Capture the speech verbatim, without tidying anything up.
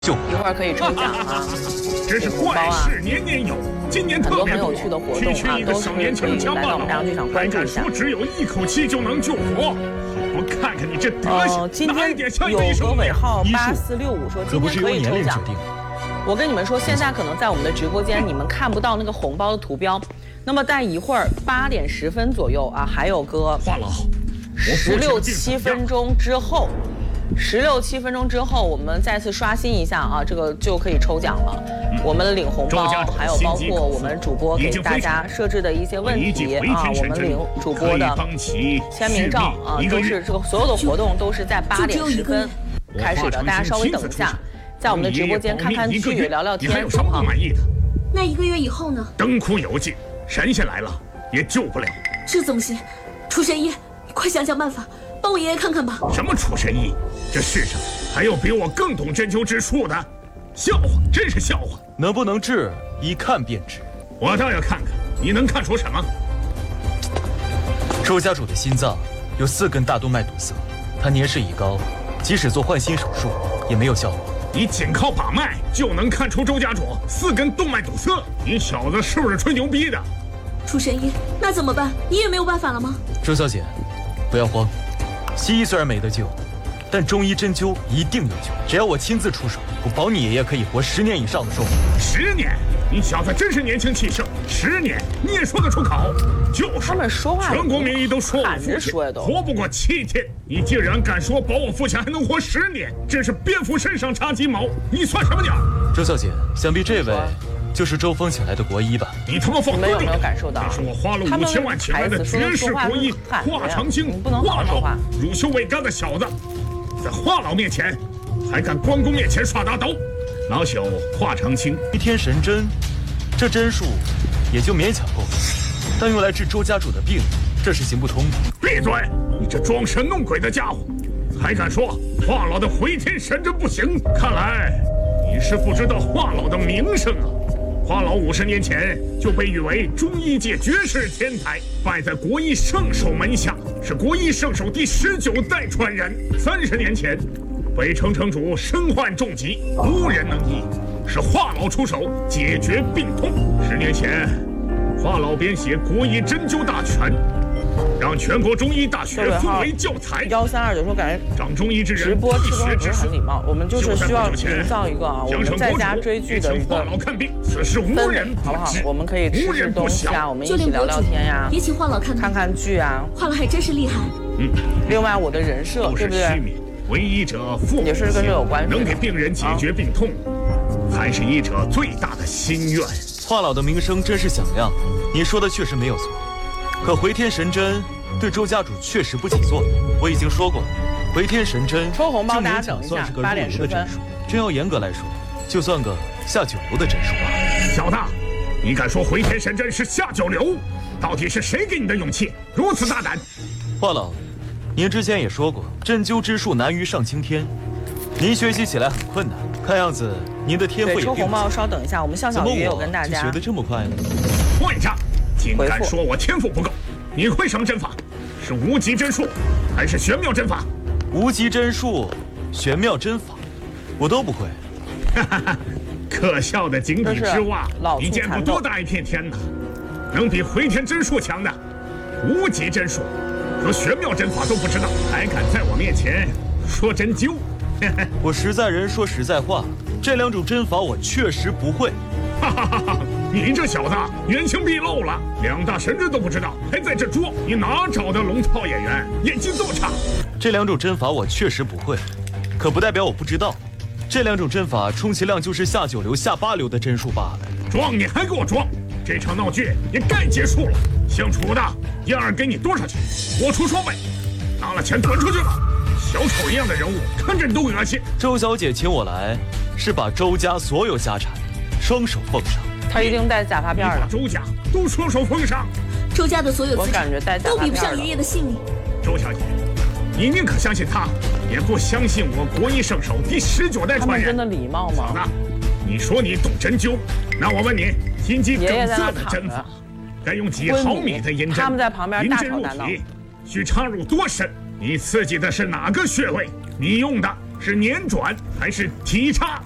就一会儿可以抽奖啊， 这是怪事年年有，今年特别多。 很多很有趣的活动啊，都是可以来到我们大洋剧场关注一下。 说只有一口气就能救活，我看看你这德行。 呃，今天有个尾号八四六五说今天可以抽奖。我跟你们说，现在可能在我们的直播间你们看不到那个红包的图标，那么在一会儿八点十分左右啊，还有个话痨， 十六七分钟之后。十六七分钟之后，我们再次刷新一下啊，这个就可以抽奖了。嗯、我们领红包，还有包括我们主播给大家设置的一些问题啊，我们领主播的签名照啊，都是这个所有的活动都是在八点十分开始的，大家稍微等一下，在我们的直播间看看剧、聊聊天， 好不好？ 那一个月以后呢？ 灯枯油尽，神仙来了也救不了。 这怎么行？楚神医，你快想想办法。帮我爷爷看看吧。 什么楚神医？这世上还有比我更懂针灸之术的？笑话，真是笑话！ 能不能治，一看便知。 我倒要看看你能看出什么。 周家主的心脏有四根大动脉堵塞，他年事已高，即使做换心手术也没有效果。 你仅靠把脉就能看出周家主四根动脉堵塞？你小子是不是吹牛逼的？ 楚神医，那怎么办？你也没有办法了吗？ 周小姐，不要慌。西医虽然没得救，但中医针灸一定有救。只要我亲自出手，我保你爷爷可以活十年以上的寿命。 十年？你小子真是年轻气盛。十年你也说得出口？就是他们说话， 全国民意都说我父亲活不过七天，你竟然敢说保我父亲还能活十年？真是蝙蝠身上插鸡毛！你算什么鸟？ 周小姐，想必这位就是周峰请来的国医吧？ 你他妈放没有没有感受到？ 这是我花了五千万请来的绝世国医华长青，华老乳臭未干的小子，在华老面前还敢关公面前耍大刀！老朽华长青， 一天神针，这针术也就勉强够了，但用来治周家主的病，这是行不通的。 闭嘴！你这装神弄鬼的家伙，还敢说华老的回天神针不行？看来你是不知道华老的名声啊！华老五十年前就被誉为中医界绝世天才，拜在国医圣手门下，是国医圣手第十九代传人。三十年前，北城城主身患重疾，无人能医，是华老出手解决病痛。十年前，华老编写《国医针灸大全》，让全国中医大学奉为教材。 幺三二九说感觉掌中医之人， 直播直播不是很礼貌，我们就是需要营造一个啊，我们在家追剧的一个氛围，好不好？我们可以吃吃东西啊，我们一起聊聊天呀， 也请华老看看看剧啊。 华老还真是厉害。 嗯。 另外，我的人设对不对？ 为医者父也是跟这有关系， 能给病人解决病痛，才是医者最大的心愿。 华老的名声真是响亮，你说的确实没有错。可回天神针对周家主确实不起作用。我已经说过了，回天神针抽红包，大家等一下，八点十分。 真要严格来说，就算个下九流的针术吧。 小子，你敢说回天神针是下九流？到底是谁给你的勇气，如此大胆？ 华老，您之前也说过，针灸之术难于上青天，您学习起来很困难。看样子您的天赋也并不抽红包，稍等一下，我们向小鱼也有跟大家。 学得这么快呢？ 混账！竟敢说我天赋不够！你会什么针法？是无极针术，还是玄妙针法？ 无极针术、玄妙针法，我都不会。 哈哈哈！可笑的井底之蛙，你见过多大一片天呢？能比回天针术强的，无极针术和玄妙针法都不知道，还敢在我面前说针灸？ 我实在人说实在话，这两种针法我确实不会。 哈哈哈哈！你这小子原形毕露了，两大神针都不知道，还在这装，你哪找的龙套演员？演技这么差？ 这两种针法我确实不会，可不代表我不知道。这两种针法充其量就是下九流、下八流的针术罢了。 装你还给我装！这场闹剧也该结束了。姓楚的，燕儿给你多少钱？我出双倍。拿了钱滚出去吧！小丑一样的人物，看着你都恶心。 周小姐请我来，是把周家所有家产双手奉上。 他一定带假发片了。 周家都双手奉上， 周家的所有资产都比不上爷爷的性命。 周小姐，你宁可相信他，也不相信我国医圣手第十九代传人。 真的礼貌吗？ 小子，你说你懂针灸，那我问你，心肌梗塞的针法，该用几毫米的银针？ 他们在旁边大吵大闹。 需插入多深？你刺激的是哪个穴位？你用的是捻转还是提插？